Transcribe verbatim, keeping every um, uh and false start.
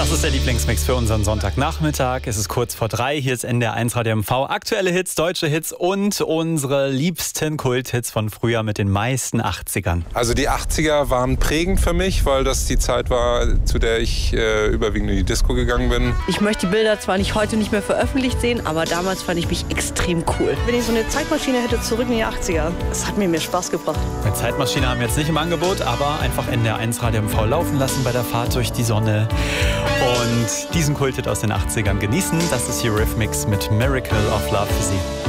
Das ist der Lieblingsmix für unseren Sonntagnachmittag. Es ist kurz vor drei. Hier ist N D R eins Radio M V. Aktuelle Hits, deutsche Hits und unsere liebsten Kulthits von früher mit den meisten achtzigern. Also die achtziger waren prägend für mich, weil das die Zeit war, zu der ich äh, überwiegend in die Disco gegangen bin. Ich möchte die Bilder zwar nicht heute nicht mehr veröffentlicht sehen, aber damals fand ich mich extrem cool. Wenn ich so eine Zeitmaschine hätte, zurück in die achtziger, das hat mir mehr Spaß gebracht. Eine Zeitmaschine haben wir jetzt nicht im Angebot, aber einfach N D R eins Radio M V laufen lassen bei der Fahrt durch die Sonne und diesen Kulthit aus den achtzigern genießen. Das ist hier Eurythmics mit Miracle of Love für Sie.